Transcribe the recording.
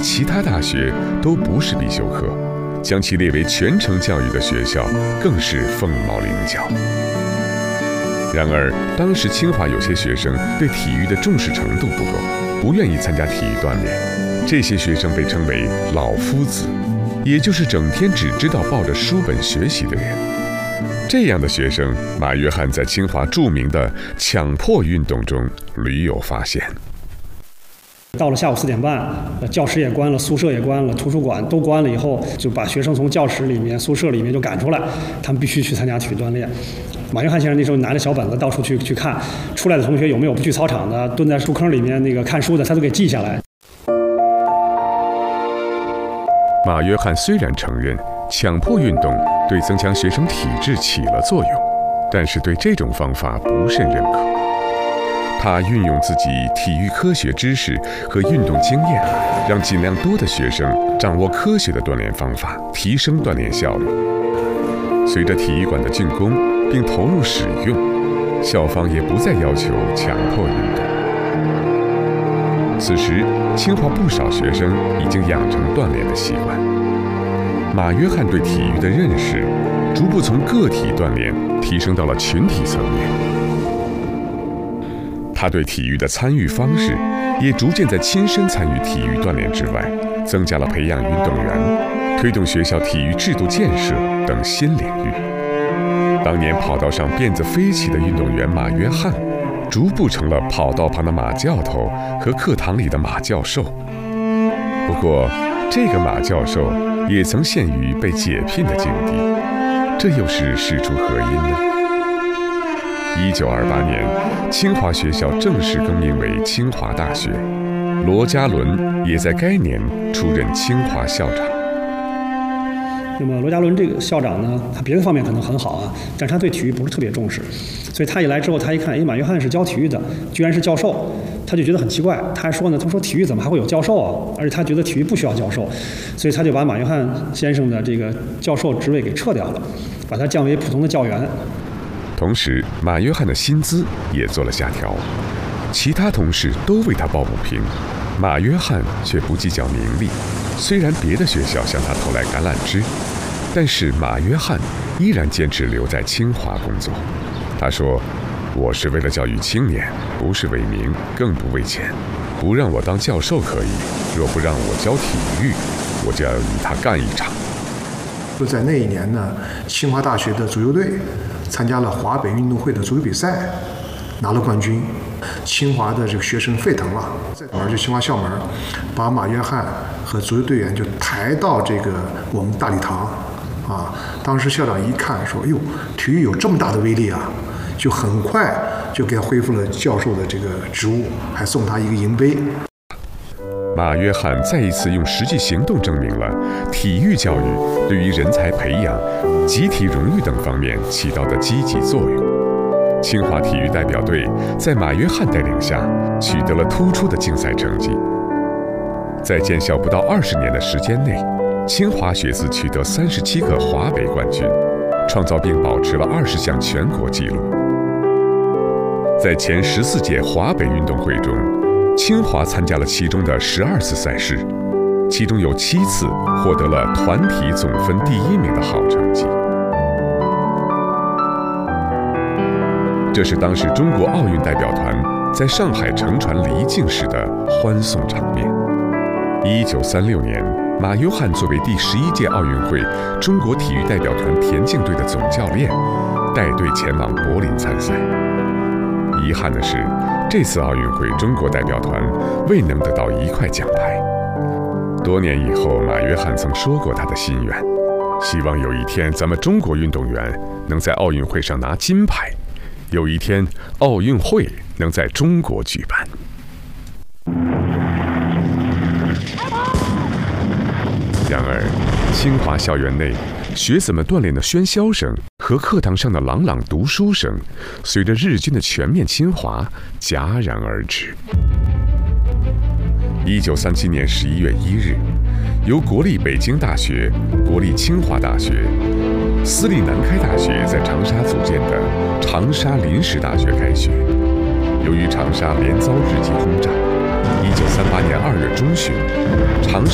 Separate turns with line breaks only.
其他大学都不是必修课，将其列为全程教育的学校更是凤毛麟角。然而，当时清华有些学生对体育的重视程度不够，不愿意参加体育锻炼。这些学生被称为老夫子，也就是整天只知道抱着书本学习的人。这样的学生，马约翰在清华著名的强迫运动中屡有发现。
到了下午4点半，教室也关了，宿舍也关了，图书馆都关了以后，就把学生从教室里面、宿舍里面就赶出来，他们必须去参加体育锻炼。马约翰先生那时候拿着小本子到处去看，出来的同学有没有不去操场的，蹲在书坑里面看书的，他都给记下来。
马约翰虽然承认强迫运动对增强学生体质起了作用，但是对这种方法不甚认可。他运用自己体育科学知识和运动经验，让尽量多的学生掌握科学的锻炼方法，提升锻炼效率。随着体育馆的竣工并投入使用，校方也不再要求强迫运动。此时，清华不少学生已经养成锻炼的习惯。马约翰对体育的认识，逐步从个体锻炼提升到了群体层面。他对体育的参与方式，也逐渐在亲身参与体育锻炼之外，增加了培养运动员、推动学校体育制度建设等新领域。当年跑道上辫子飞起的运动员马约翰，逐步成了跑道旁的马教头和课堂里的马教授。不过，这个马教授也曾陷于被解聘的境地，这又是事出何因呢？1928年，清华学校正式更名为清华大学，罗家伦也在该年出任清华校长。
那么罗家伦这个校长呢，他别的方面可能很好啊，但是他对体育不是特别重视，所以他一来之后，他一看，马约翰是教体育的，居然是教授，他就觉得很奇怪。他还说呢，他说体育怎么还会有教授啊？而且他觉得体育不需要教授，所以他就把马约翰先生的这个教授职位给撤掉了，把他降为普通的教员。
同时，马约翰的薪资也做了下调，其他同事都为他抱不平，马约翰却不计较名利。虽然别的学校向他投来橄榄枝，但是马约翰依然坚持留在清华工作。他说：“我是为了教育青年，不是为名，更不为钱。不让我当教授可以，若不让我教体育，我就要与他干一场。”
就在那一年呢，清华大学的足球队参加了华北运动会的足球比赛，拿了冠军。清华的这个学生沸腾了，就清华校门，把马约翰和足球队员就抬到这个我们大礼堂，啊，当时校长一看说：“哟，体育有这么大的威力啊！”就很快就给他恢复了教授的这个职务，还送他一个银杯。
马约翰再一次用实际行动证明了体育教育对于人才培养、集体荣誉等方面起到的积极作用。清华体育代表队在马约翰带领下取得了突出的竞赛成绩。在建校不到20年的时间内，清华学子取得37个华北冠军，创造并保持了20项全国纪录。在前14届华北运动会中，清华参加了其中的12次赛事，其中有7次获得了团体总分第1名的好成绩。这是当时中国奥运代表团在上海乘船离境时的欢送场面。1936年，马约翰作为第11届奥运会中国体育代表团田径队的总教练，带队前往柏林参赛。遗憾的是，这次奥运会中国代表团未能得到1块奖牌。多年以后，马约翰曾说过他的心愿，希望有一天咱们中国运动员能在奥运会上拿金牌，有一天奥运会能在中国举办。然而，清华校园内学子们锻炼的喧嚣声和课堂上的朗朗读书声，随着日军的全面侵华戛然而止。1937年11月1日，由国立北京大学、国立清华大学、私立南开大学在长沙组建的长沙临时大学开学。由于长沙连遭日机轰炸，1938年2月中旬，长沙